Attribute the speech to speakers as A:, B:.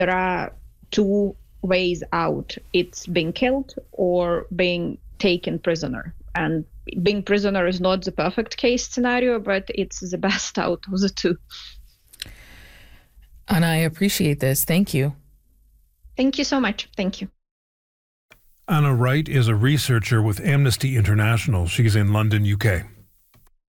A: There are two ways out. It's being killed or being taken prisoner. And being prisoner is not the perfect case scenario, but it's the best out of the two.
B: And I appreciate this. Thank you.
A: Thank you so much. Thank you.
C: Anna Wright is a researcher with Amnesty International. She's in London, UK.